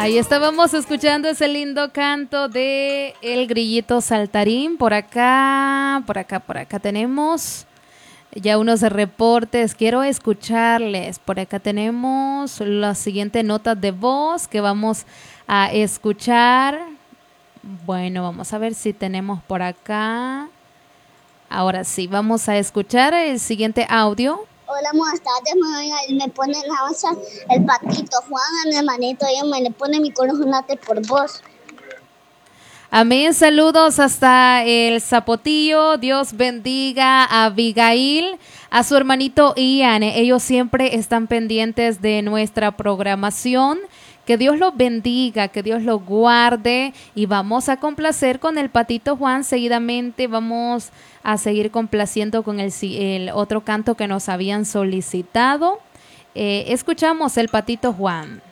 Ahí estábamos escuchando ese lindo canto de El Grillito Saltarín. Por acá tenemos ya unos reportes. Quiero escucharles. Por acá tenemos las siguientes notas de voz que vamos a escuchar. Bueno, vamos a ver si tenemos por acá. Ahora sí, vamos a escuchar el siguiente audio. Hola, buenas tardes, me pone la onza el patito Juan, el hermanito, ella me le pone mi corazonate por vos. Amén, saludos hasta el Zapotillo, Dios bendiga a Abigail, a su hermanito Ian, ellos siempre están pendientes de nuestra programación. Que Dios los bendiga, que Dios los guarde y vamos a complacer con el Patito Juan. Seguidamente vamos a seguir complaciendo con el otro canto que nos habían solicitado. Escuchamos el Patito Juan.